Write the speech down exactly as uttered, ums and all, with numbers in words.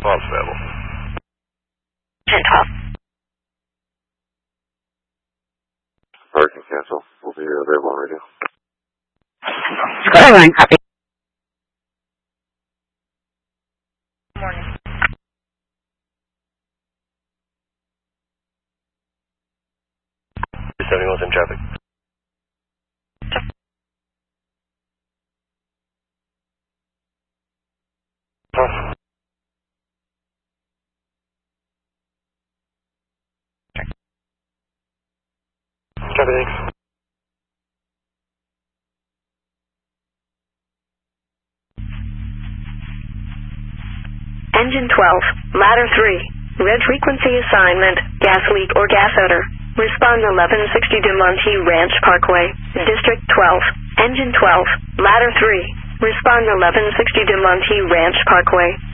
twelve available. Engine twelve. Parking cancel. We'll be available on radio. Skyline, copy. Morning. two seventy-one's in traffic. Huh? Copy, thanks. Engine twelve, ladder three, red frequency assignment, gas leak or gas odor. Respond eleven sixty de Monte Ranch Parkway, District twelve. Engine twelve, ladder three, respond eleven sixty de Monte Ranch Parkway.